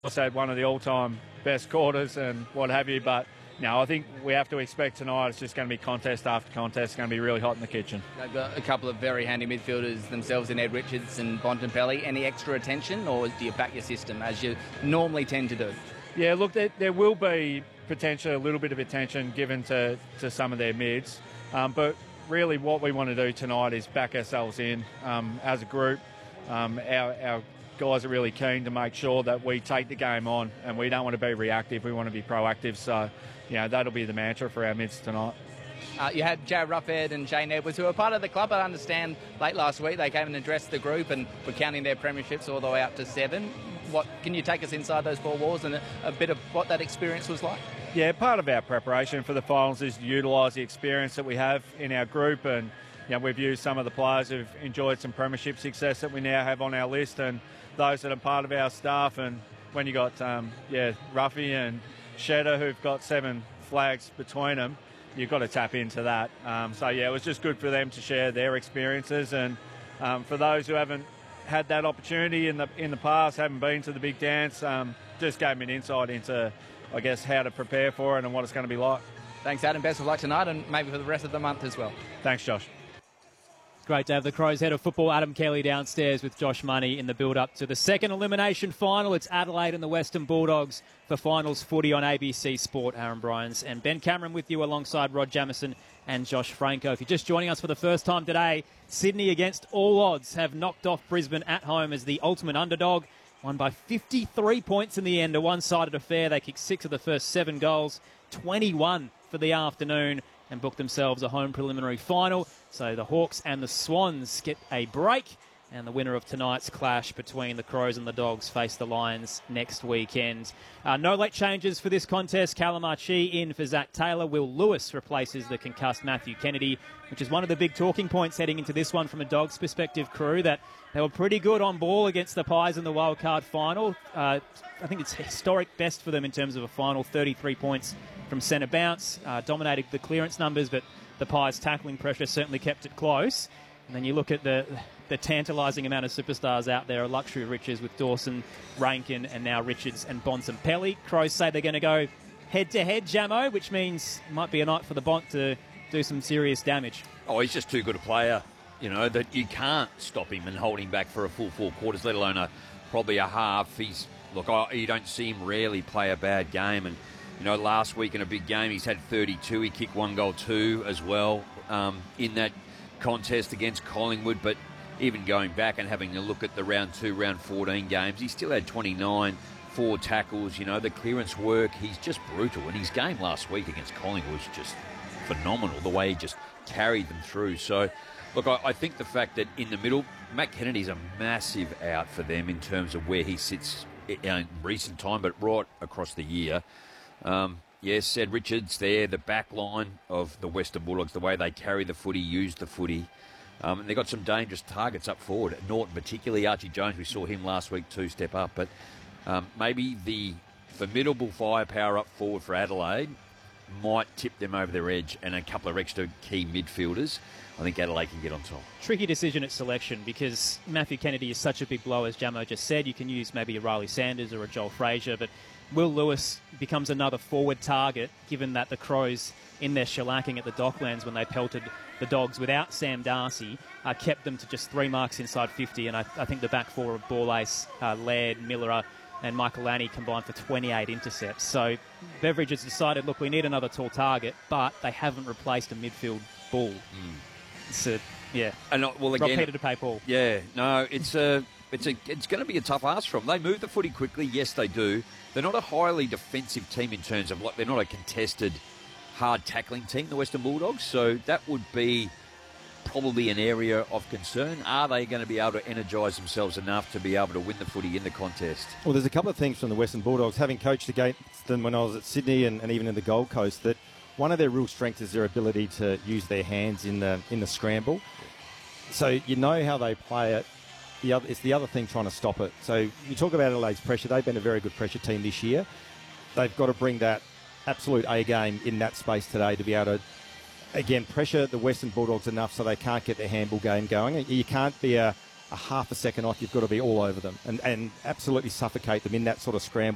also had one of the all-time best quarters and what have you, but no, I think we have to expect tonight it's just going to be contest after contest. It's going to be really hot in the kitchen. They've got a couple of very handy midfielders themselves in Ed Richards and Bontempelli. Any extra attention, or do you back your system as you normally tend to do? Yeah, look, there will be potentially a little bit of attention given to some of their mids, but really what we want to do tonight is back ourselves in as a group. Our guys are really keen to make sure that we take the game on, and we don't want to be reactive, we want to be proactive. So, that'll be the mantra for our mids tonight. You had Jared Ruffhead and Shane Edwards, who are part of the club. I understand late last week they came and addressed the group and were counting their premierships all the way up to 7. What can you take us inside those 4 walls and a bit of what that experience was like? Yeah, part of our preparation for the finals is to utilise the experience that we have in our group, and we've used some of the players who've enjoyed some premiership success that we now have on our list, and those that are part of our staff. And when you got Ruffy and Shedder, who've got 7 flags between them, you've got to tap into that. It was just good for them to share their experiences, and for those who haven't had that opportunity in the past, haven't been to the big dance, just gave me an insight into, I guess, how to prepare for it and what it's going to be like. Thanks, Adam. Best of luck tonight and maybe for the rest of the month as well. Thanks, Josh. Great to have the Crows head of football, Adam Kelly, downstairs with Josh Money in the build-up to the second elimination final. It's Adelaide and the Western Bulldogs for finals footy on ABC Sport. Aaron Bryans and Ben Cameron with you alongside Rod Jamieson and Josh Franco. If you're just joining us for the first time today, Sydney against all odds have knocked off Brisbane at home as the ultimate underdog. Won by 53 points in the end, a one-sided affair. They kicked 6 of the first 7 goals, 21 for the afternoon, and booked themselves a home preliminary final. So the Hawks and the Swans get a break, and the winner of tonight's clash between the Crows and the Dogs face the Lions next weekend. No late changes for this contest. Callum Archie in for Zach Taylor. Will Lewis replaces the concussed Matthew Kennedy, which is one of the big talking points heading into this one from a Dogs perspective, Crew, that they were pretty good on ball against the Pies in the wildcard final. I think it's historic best for them in terms of a final, 33 points from centre bounce, dominated the clearance numbers, but the Pies' tackling pressure certainly kept it close. And then you look at the tantalising amount of superstars out there, a luxury of riches with Dawson, Rankin, and now Richards and Bontempelli. Crows say they're going to go head-to-head, Jamo, which means it might be a night for the Bont to do some serious damage. Oh, he's just too good a player, that you can't stop him and hold him back for a full 4 quarters, let alone probably a half. You don't see him rarely play a bad game, and last week in a big game he's had 32. He kicked 1 goal, 2 as well in that contest against Collingwood. But even going back and having a look at the round 2, round 14 games, he still had 29, 4 tackles. The clearance work, he's just brutal. And his game last week against Collingwood was just phenomenal, the way he just carried them through. So, look, I think the fact that in the middle, Matt Kennedy's a massive out for them in terms of where he sits in recent time, but right across the year. Yes, Ed Richards there, the back line of the Western Bulldogs, the way they carry the footy, use the footy. And they've got some dangerous targets up forward. Norton particularly, Archie Jones, we saw him last week too step up. But maybe the formidable firepower up forward for Adelaide might tip them over their edge, and a couple of extra key midfielders. I think Adelaide can get on top. Tricky decision at selection because Matthew Kennedy is such a big blow, as Jamo just said. You can use maybe a Riley Sanders or a Joel Frazier, but Will Lewis becomes another forward target, given that the Crows, in their shellacking at the Docklands when they pelted the Dogs without Sam Darcy, kept them to just 3 marks inside 50. And I think the back 4 of Ball Ace, Laird, Miller, and Michael Lanny combined for 28 intercepts. So Beveridge has decided, look, we need another tall target, but they haven't replaced a midfield bull. So, yeah. And well, again, Rob Peter to pay Paul. Yeah, no, it's going to be a tough ask for them. They move the footy quickly, yes, they do. They're not a highly defensive team in terms of, they're not a contested, hard tackling team, the Western Bulldogs. So that would be probably an area of concern. Are they going to be able to energise themselves enough to be able to win the footy in the contest? Well, there's a couple of things from the Western Bulldogs, having coached against them when I was at Sydney and even in the Gold Coast, that one of their real strengths is their ability to use their hands in the scramble. So you know how they play it. It's the other thing trying to stop it. So you talk about Adelaide's pressure. They've been a very good pressure team this year. They've got to bring that absolute A game in that space today to be able to, again, pressure the Western Bulldogs enough so they can't get their handball game going. You can't be a half a second off. You've got to be all over them and absolutely suffocate them in that sort of scramble.